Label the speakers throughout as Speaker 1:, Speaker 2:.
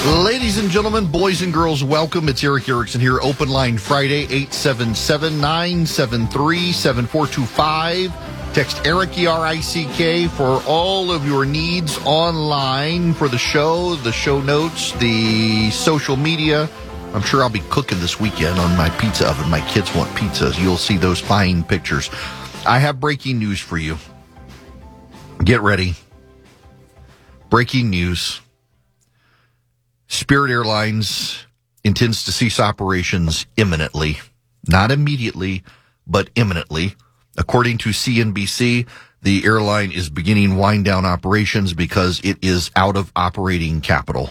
Speaker 1: Ladies and gentlemen, boys and girls, welcome. It's Eric Erickson here. Open Line Friday, 877-973-7425. Text Eric, E-R-I-C-K, for all of your needs online for the show notes, the social media. I'm sure I'll be cooking this weekend on my pizza oven. My kids want pizzas. You'll see those fine pictures. I have breaking news for you. Get ready. Breaking news. Spirit Airlines intends to cease operations imminently. Not immediately, but imminently. According to CNBC, the airline is beginning wind-down operations because it is out of operating capital.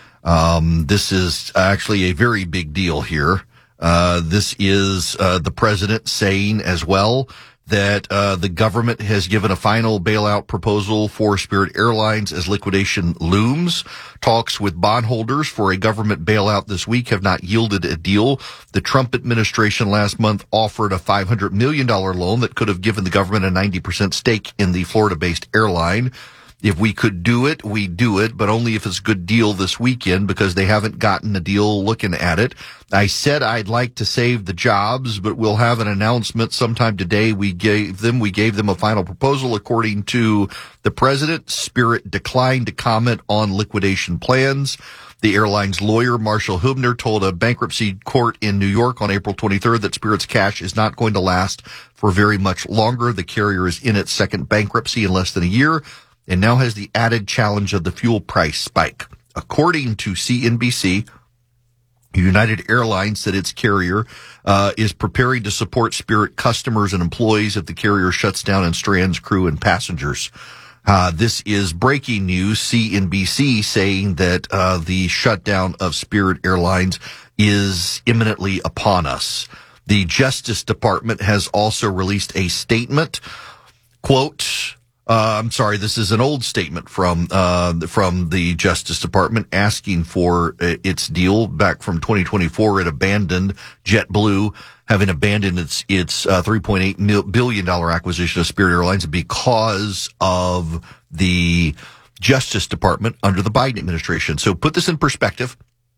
Speaker 1: This is actually a very big deal here. This is the president saying as well that the government has given a final bailout proposal for Spirit Airlines as liquidation looms. Talks with bondholders for a government bailout this week have not yielded a deal. The Trump administration last month offered a $500 million loan that could have given the government a 90% stake in the Florida-based airline. If we could do it, we do it, but only if it's a good deal this weekend because they haven't gotten a deal looking at it. I said I'd like to save the jobs, but we'll have an announcement sometime today. We gave them a final proposal. According to the president, Spirit declined to comment on liquidation plans. The airline's lawyer, Marshall Hubner, told a bankruptcy court in New York on April 23rd that Spirit's cash is not going to last for very much longer. The carrier is in its second bankruptcy in less than a year, and now has the added challenge of the fuel price spike. According to CNBC, United Airlines said its carrier is preparing to support Spirit customers and employees if the carrier shuts down and strands crew and passengers. This is breaking news. CNBC saying that the shutdown of Spirit Airlines is imminently upon us. The Justice Department has also released a statement. Quote, this is an old statement from the Justice Department asking for its deal back from 2024. It abandoned JetBlue, having abandoned its $3.8 billion acquisition of Spirit Airlines because of the Justice Department under the Biden administration. So put this in perspective.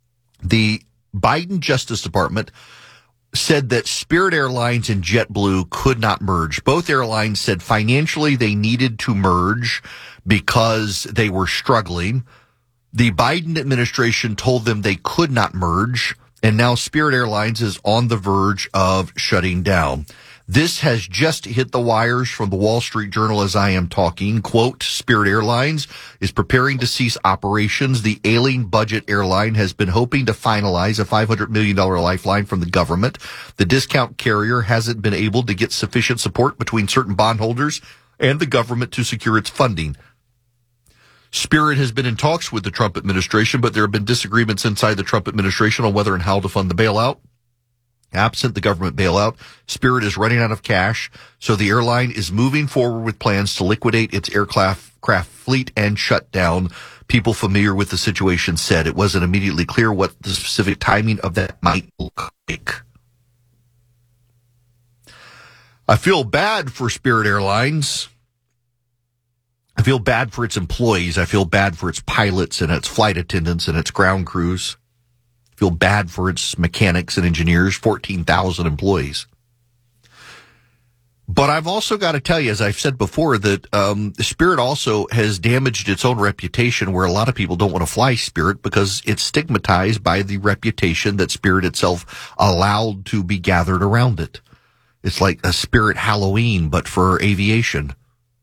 Speaker 1: The Biden Justice Department said that Spirit Airlines and JetBlue could not merge. Both airlines said financially they needed to merge because they were struggling. The Biden administration told them they could not merge, and now Spirit Airlines is on the verge of shutting down. This has just hit the wires from the Wall Street Journal as I am talking. Quote, Spirit Airlines is preparing to cease operations. The ailing budget airline has been hoping to finalize a $500 million lifeline from the government. The discount carrier hasn't been able to get sufficient support between certain bondholders and the government to secure its funding. Spirit has been in talks with the Trump administration, but there have been disagreements inside the Trump administration on whether and how to fund the bailout. Absent the government bailout, Spirit is running out of cash, so the airline is moving forward with plans to liquidate its aircraft fleet and shut down. People familiar with the situation said it wasn't immediately clear what the specific timing of that might look like. I feel bad for Spirit Airlines. I feel bad for its employees. I feel bad for its pilots and its flight attendants and its ground crews. Feel bad for its mechanics and engineers, 14,000 employees. But I've also got to tell you, as I've said before, that Spirit also has damaged its own reputation, where a lot of people don't want to fly Spirit because it's stigmatized by the reputation that Spirit itself allowed to be gathered around it. It's like a Spirit Halloween, but for aviation.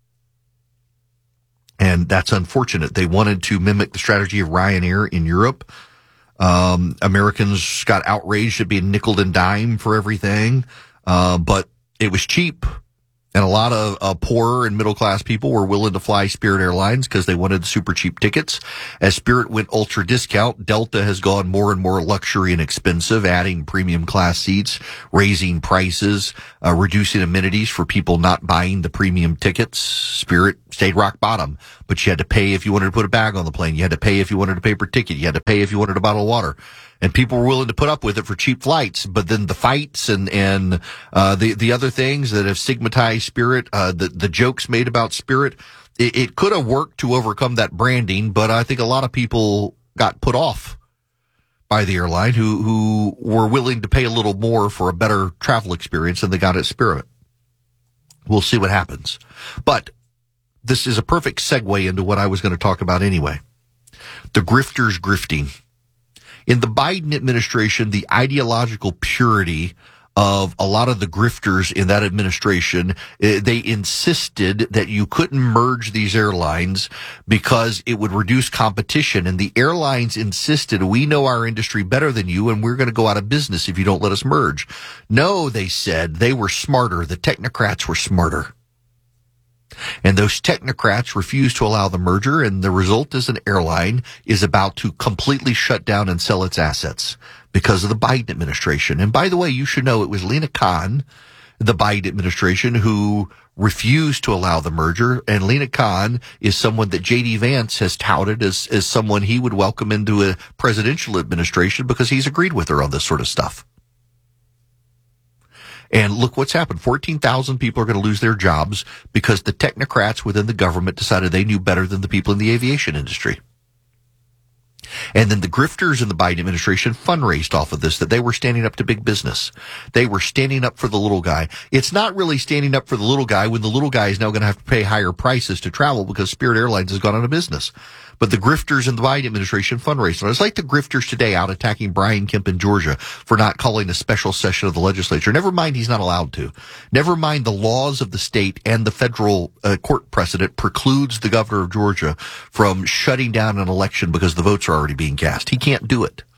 Speaker 1: And that's unfortunate. They wanted to mimic the strategy of Ryanair in Europe. Americans got outraged at being nickeled and dimed for everything. But it was cheap. And a lot of poorer and middle class people were willing to fly Spirit Airlines because they wanted super cheap tickets. As Spirit went ultra discount, Delta has gone more and more luxury and expensive, adding premium class seats, raising prices, reducing amenities for people not buying the premium tickets. Spirit stayed rock bottom, but you had to pay if you wanted to put a bag on the plane. You had to pay if you wanted to pay per ticket. You had to pay if you wanted a bottle of water. And people were willing to put up with it for cheap flights. But then the fights and the other things that have stigmatized Spirit, the jokes made about Spirit, it could have worked to overcome that branding, but I think a lot of people got put off by the airline who were willing to pay a little more for a better travel experience than they got at Spirit. We'll see what happens. But this is a perfect segue into what I was going to talk about anyway. The grifters grifting. In the Biden administration, the ideological purity of a lot of the grifters in that administration, they insisted that you couldn't merge these airlines because it would reduce competition. And the airlines insisted, we know our industry better than you, and we're going to go out of business if you don't let us merge. No, they said, they were smarter. The technocrats were smarter. And those technocrats refused to allow the merger, and the result is an airline is about to completely shut down and sell its assets because of the Biden administration. And by the way, you should know it was Lina Khan, the Biden administration, who refused to allow the merger. And Lina Khan is someone that J.D. Vance has touted as someone he would welcome into a presidential administration because he's agreed with her on this sort of stuff. And look what's happened. 14,000 people are going to lose their jobs because the technocrats within the government decided they knew better than the people in the aviation industry. And then the grifters in the Biden administration fundraised off of this, that they were standing up to big business. They were standing up for the little guy. It's not really standing up for the little guy when the little guy is now going to have to pay higher prices to travel because Spirit Airlines has gone out of business. But the grifters in the Biden administration fundraised. And it's like the grifters today out attacking Brian Kemp in Georgia for not calling a special session of the legislature. Never mind he's not allowed to. Never mind the laws of the state and the federal court precedent precludes the governor of Georgia from shutting down an election because the votes are already being cast. He can't do it.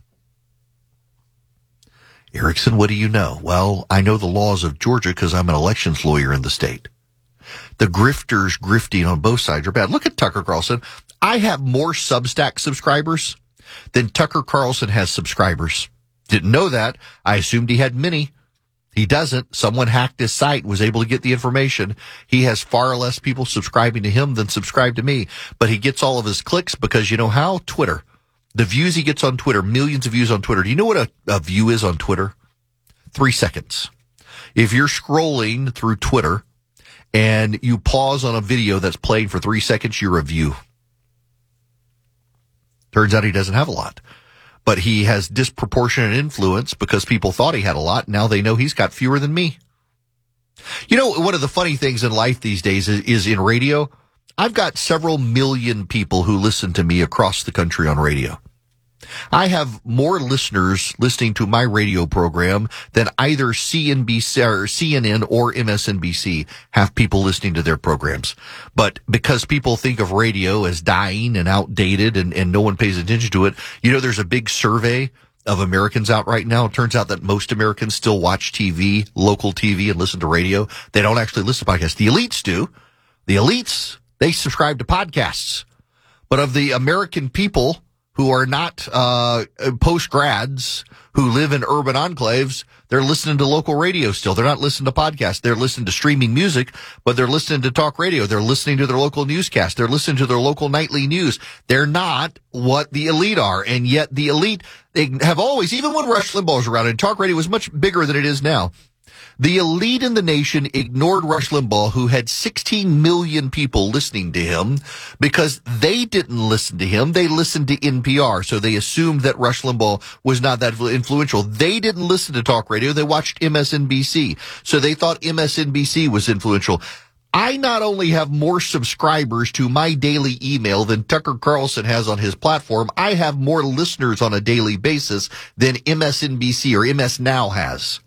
Speaker 1: Erickson, what do you know? Well, I know the laws of Georgia because I'm an elections lawyer in the state. The grifters grifting on both sides are bad. Look at Tucker Carlson. I have more Substack subscribers than Tucker Carlson has subscribers. Didn't know that. I assumed he had many. He doesn't. Someone hacked his site, was able to get the information. He has far less people subscribing to him than subscribe to me. But he gets all of his clicks because you know how? Twitter. The views he gets on Twitter, millions of views on Twitter. Do you know what a view is on Twitter? 3 seconds. If you're scrolling through Twitter and you pause on a video that's playing for 3 seconds, you're a view. Turns out he doesn't have a lot. But he has disproportionate influence because people thought he had a lot. Now they know he's got fewer than me. You know, one of the funny things in life these days is in radio. I've got several million people who listen to me across the country on radio. I have more listeners listening to my radio program than either CNBC or CNN or MSNBC have people listening to their programs. But because people think of radio as dying and outdated and no one pays attention to it, you know, there's a big survey of Americans out right now. It turns out that most Americans still watch TV, local TV, and listen to radio. They don't actually listen to podcasts. The elites do. The elites, they subscribe to podcasts. But of the American people who are not post-grads, who live in urban enclaves, they're listening to local radio still. They're not listening to podcasts. They're listening to streaming music, but they're listening to talk radio. They're listening to their local newscast. They're listening to their local nightly news. They're not what the elite are. And yet the elite, they have always, even when Rush Limbaugh was around and talk radio was much bigger than it is now, the elite in the nation ignored Rush Limbaugh, who had 16 million people listening to him because they didn't listen to him. They listened to NPR. So they assumed that Rush Limbaugh was not that influential. They didn't listen to talk radio. They watched MSNBC. So they thought MSNBC was influential. I not only have more subscribers to my daily email than Tucker Carlson has on his platform, I have more listeners on a daily basis than MSNBC or MS Now has.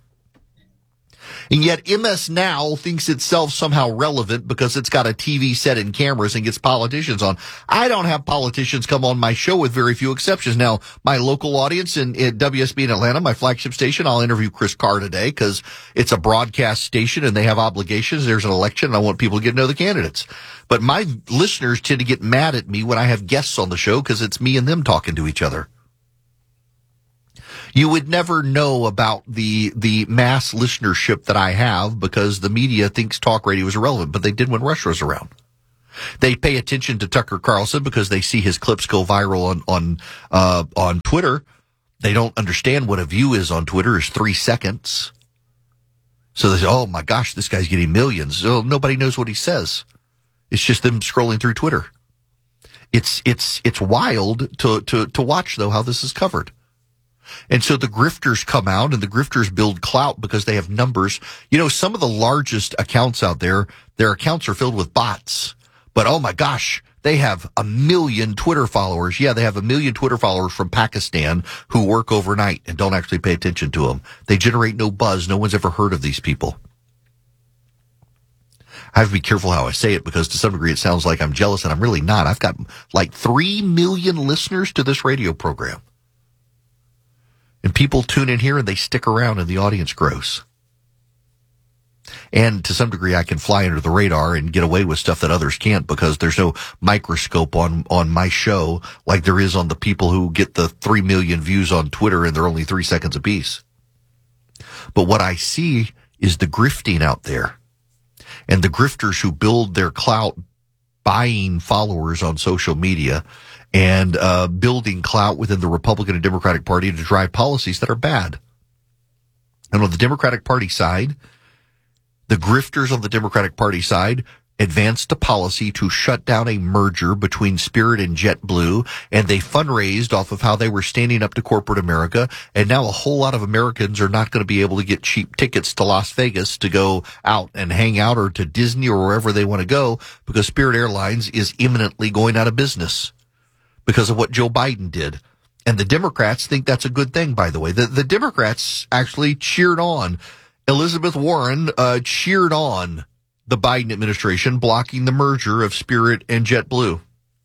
Speaker 1: And yet MS Now thinks itself somehow relevant because it's got a TV set and cameras and gets politicians on. I don't have politicians come on my show with very few exceptions. Now, my local audience at WSB in Atlanta, my flagship station, I'll interview Chris Carr today because it's a broadcast station and they have obligations. There's an election and I want people to get to know the candidates. But my listeners tend to get mad at me when I have guests on the show because it's me and them talking to each other. You would never know about the mass listenership that I have because the media thinks talk radio is irrelevant, but they did when Rush was around. They pay attention to Tucker Carlson because they see his clips go viral on Twitter. They don't understand what a view is on Twitter is 3 seconds. So they say, oh my gosh, this guy's getting millions. Oh, nobody knows what he says. It's just them scrolling through Twitter. It's wild to watch though how this is covered. And so the grifters come out, and the grifters build clout because they have numbers. You know, some of the largest accounts out there, their accounts are filled with bots. But oh my gosh, they have 1 million Twitter followers. Yeah, they have 1 million Twitter followers from Pakistan who work overnight and don't actually pay attention to them. They generate no buzz. No one's ever heard of these people. I have to be careful how I say it because to some degree it sounds like I'm jealous, and I'm really not. I've got like 3 million listeners to this radio program. And people tune in here and they stick around and the audience grows. And to some degree I can fly under the radar and get away with stuff that others can't because there's no microscope on my show like there is on the people who get the 3 million views on Twitter and they're only 3 seconds apiece. But what I see is the grifting out there. And the grifters who build their clout buying followers on social media and building clout within the Republican and Democratic Party to drive policies that are bad. And on the Democratic Party side, the grifters on the Democratic Party side advanced a policy to shut down a merger between Spirit and JetBlue, and they fundraised off of how they were standing up to corporate America, and now a whole lot of Americans are not going to be able to get cheap tickets to Las Vegas to go out and hang out or to Disney or wherever they want to go because Spirit Airlines is imminently going out of business because of what Joe Biden did. And the Democrats think that's a good thing, by the way. The Democrats actually cheered on. Elizabeth Warren cheered on the Biden administration blocking the merger of Spirit and JetBlue.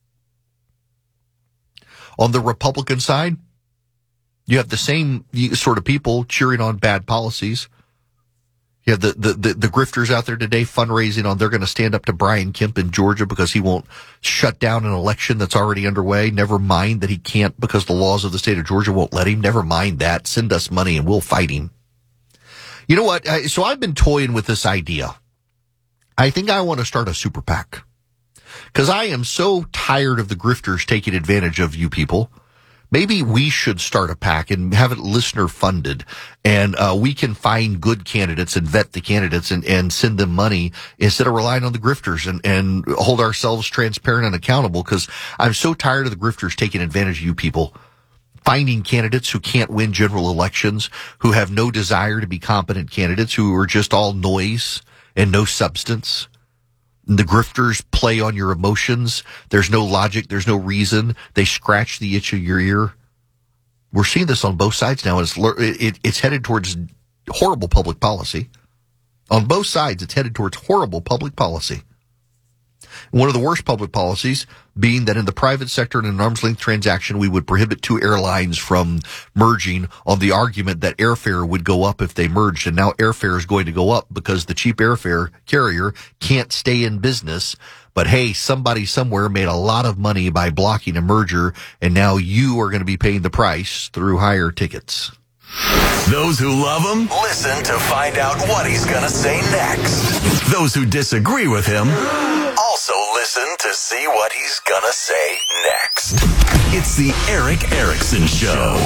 Speaker 1: On the Republican side, you have the same sort of people cheering on bad policies. You have the grifters out there today fundraising on they're going to stand up to Brian Kemp in Georgia because he won't shut down an election that's already underway. Never mind that he can't because the laws of the state of Georgia won't let him. Never mind that. Send us money and we'll fight him. You know what? So I've been toying with this idea. I think I want to start a super PAC because I am so tired of the grifters taking advantage of you people. Maybe we should start a PAC and have it listener funded, and we can find good candidates and vet the candidates and send them money instead of relying on the grifters and hold ourselves transparent and accountable because I'm so tired of the grifters taking advantage of you people. Finding candidates who can't win general elections, who have no desire to be competent candidates, who are just all noise and no substance. The grifters play on your emotions. There's no logic. There's no reason. They scratch the itch of your ear. We're seeing this on both sides now. It's headed towards horrible public policy. On both sides, it's headed towards horrible public policy. One of the worst public policies being that in the private sector in an arm's length transaction, we would prohibit two airlines from merging on the argument that airfare would go up if they merged. And now airfare is going to go up because the cheap airfare carrier can't stay in business. But hey, somebody somewhere made a lot of money by blocking a merger, and now you are going to be paying the price through higher tickets.
Speaker 2: Those who love him, listen to find out what he's going to say next. Those who disagree with him, also listen to see what he's going to say next. It's the Erick Erickson Show.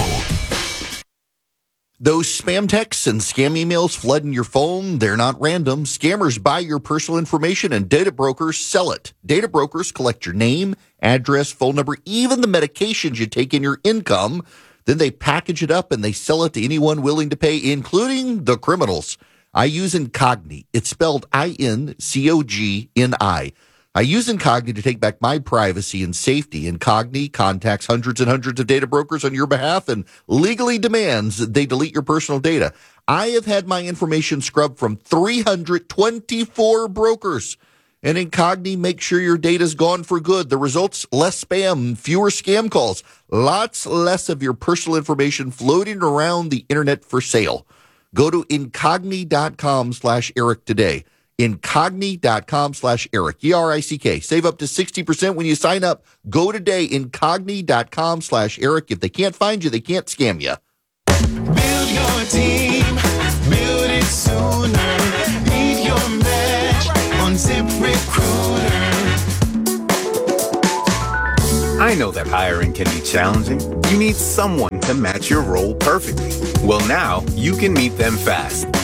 Speaker 1: Those spam texts and scam emails flooding your phone, they're not random. Scammers buy your personal information and data brokers sell it. Data brokers collect your name, address, phone number, even the medications you take in your income. Then they package it up and they sell it to anyone willing to pay, including the criminals. I use Incogni. It's spelled I-N-C-O-G-N-I. I use Incogni to take back my privacy and safety. Incogni contacts hundreds and hundreds of data brokers on your behalf and legally demands that they delete your personal data. I have had my information scrubbed from 324 brokers. And Incogni makes sure your data's gone for good. The results, less spam, fewer scam calls, lots less of your personal information floating around the internet for sale. Go to Incogni.com/Erick today. Incogni.com/Erick, E-R-I-C-K. Save up to 60% when you sign up. Go today, Incogni.com/Erick. If they can't find you, they can't scam you.
Speaker 3: Build your team, build it sooner. Beat your match on ZipRecruiter.
Speaker 4: I know that hiring can be challenging. You need someone to match your role perfectly. Well, now you can meet them fast